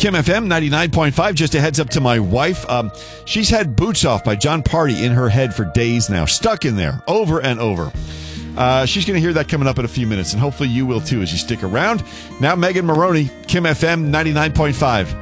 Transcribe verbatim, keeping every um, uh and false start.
Kim F M ninety-nine point five. Just a heads up to my wife. Um, she's had Boots Off by John Party in her head for days now. Stuck in there over and over. Uh, she's going to hear that coming up in a few minutes, and hopefully you will too as you stick around. Now, Megan Maroney, Kim F M ninety-nine point five.